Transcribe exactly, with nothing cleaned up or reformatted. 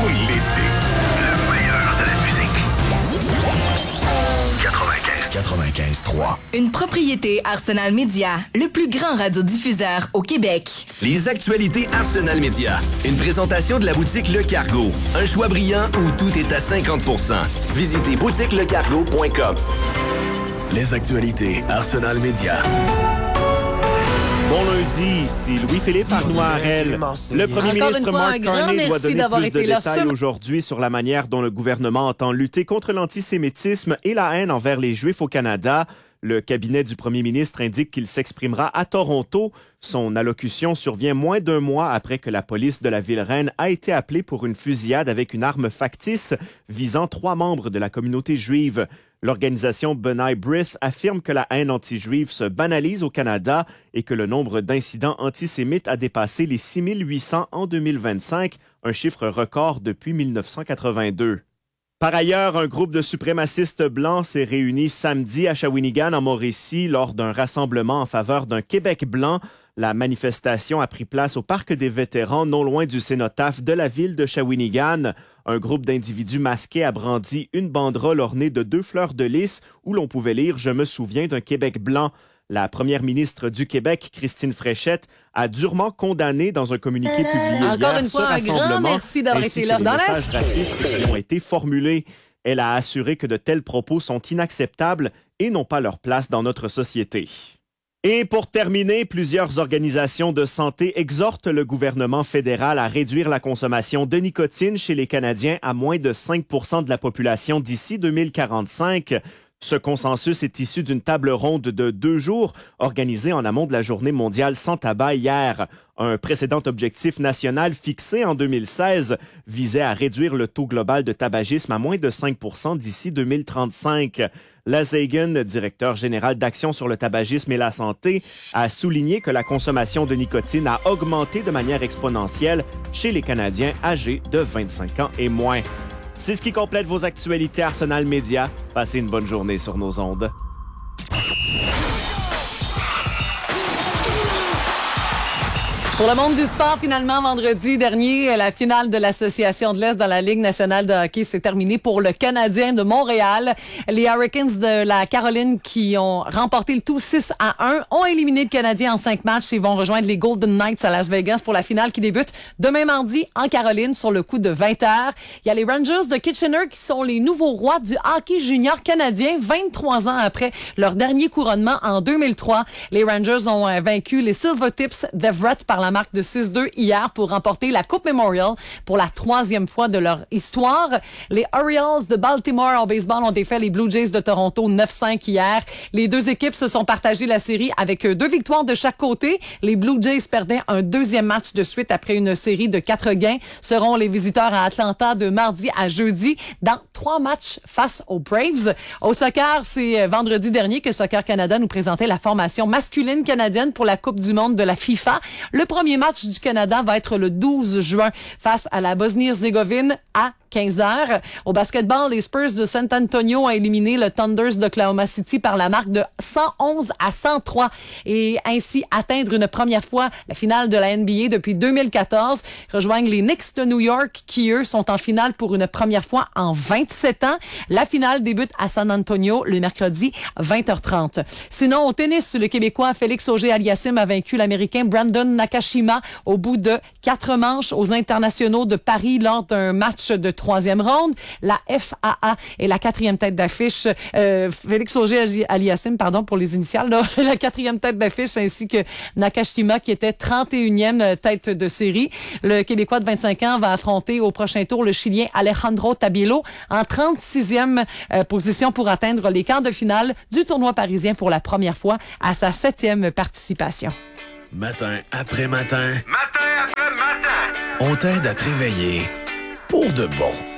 l'été. Le meilleur de la musique. quatre-vingt-quinze quatre-vingt-quinze trois. Une propriété Arsenal Média, le plus grand radiodiffuseur au Québec. Les actualités Arsenal Média. Une présentation de la boutique Le Cargo. Un choix brillant où tout est à cinquante pour cent. Visitez boutique le cargo point com. Les actualités Arsenal Média. Bon lundi, ici Louis-Philippe Arnoirel. Le premier Encore ministre fois, Mark Carney doit donner plus de détails sur... aujourd'hui sur la manière dont le gouvernement entend lutter contre l'antisémitisme et la haine envers les Juifs au Canada. Le cabinet du premier ministre indique qu'il s'exprimera à Toronto. Son allocution survient moins d'un mois après que la police de la ville-reine a été appelée pour une fusillade avec une arme factice visant trois membres de la communauté juive. L'organisation B'nai B'rith affirme que la haine anti-juive se banalise au Canada et que le nombre d'incidents antisémites a dépassé les six mille huit cents en deux mille vingt-cinq, un chiffre record depuis mille neuf cent quatre-vingt-deux. Par ailleurs, un groupe de suprémacistes blancs s'est réuni samedi à Shawinigan, en Mauricie, lors d'un rassemblement en faveur d'un Québec blanc. La manifestation a pris place au Parc des vétérans, non loin du cénotaphe de la ville de Shawinigan. Un groupe d'individus masqués a brandi une banderole ornée de deux fleurs de lys où l'on pouvait lire « Je me souviens d'un Québec blanc ». La première ministre du Québec, Christine Fréchette, a durement condamné dans un communiqué publié Encore hier une fois, ce rassemblement, un grand merci d'avoir été là dans les messages racistes qui ont été formulés. Elle a assuré que de tels propos sont inacceptables et n'ont pas leur place dans notre société. Et pour terminer, plusieurs organisations de santé exhortent le gouvernement fédéral à réduire la consommation de nicotine chez les Canadiens à moins de cinq pour cent de la population d'ici deux mille quarante-cinq. Ce consensus est issu d'une table ronde de deux jours organisée en amont de la Journée mondiale sans tabac hier. Un précédent objectif national fixé en deux mille seize visait à réduire le taux global de tabagisme à moins de cinq pour cent d'ici deux mille trente-cinq. Les Hagan, directeur général d'Action sur le tabagisme et la santé, a souligné que la consommation de nicotine a augmenté de manière exponentielle chez les Canadiens âgés de vingt-cinq ans et moins. C'est ce qui complète vos actualités Arsenal Média. Passez une bonne journée sur nos ondes. Pour le monde du sport, finalement, vendredi dernier, la finale de l'Association de l'Est dans la Ligue nationale de hockey s'est terminée pour le Canadien de Montréal. Les Hurricanes de la Caroline, qui ont remporté le tout six à un, ont éliminé le Canadien en cinq matchs et vont rejoindre les Golden Knights à Las Vegas pour la finale qui débute demain mardi en Caroline sur le coup de vingt heures. Il y a les Rangers de Kitchener qui sont les nouveaux rois du hockey junior canadien vingt-trois ans après leur dernier couronnement en deux mille trois. Les Rangers ont vaincu les Silvertips d'Everett par la marque de six deux hier pour remporter la Coupe Memorial pour la troisième fois de leur histoire. Les Orioles de Baltimore en baseball ont défait les Blue Jays de Toronto neuf cinq hier. Les deux équipes se sont partagées la série avec deux victoires de chaque côté. Les Blue Jays perdaient un deuxième match de suite après une série de quatre gains. Seront les visiteurs à Atlanta de mardi à jeudi dans trois matchs face aux Braves. Au soccer, c'est vendredi dernier que Soccer Canada nous présentait la formation masculine canadienne pour la Coupe du monde de la FIFA. Le premier match du Canada va être le douze juin face à la Bosnie-Herzégovine à quinze heures. Au basketball, les Spurs de San Antonio ont éliminé le Thunders d'Oklahoma City par la marque de cent onze à cent trois et ainsi atteindre une première fois la finale de la N B A depuis deux mille quatorze. Rejoignent les Knicks de New York qui, eux, sont en finale pour une première fois en vingt-sept ans. La finale débute à San Antonio le mercredi vingt heures trente. Sinon, au tennis, le Québécois Félix Auger-Aliassime a vaincu l'Américain Brandon Nakashima au bout de quatre manches aux internationaux de Paris lors d'un match de troisième ronde. La F A A est la quatrième tête d'affiche. Euh, Félix Auger-Aliassime, pardon pour les initiales, là, la quatrième tête d'affiche, ainsi que Nakashima qui était trente et unième tête de série. Le Québécois de vingt-cinq ans va affronter au prochain tour le Chilien Alejandro Tabielo en trente-sixième euh, position pour atteindre les quarts de finale du tournoi parisien pour la première fois à sa septième participation. Matin après matin. Matin après matin. On t'aide à te réveiller pour de bon.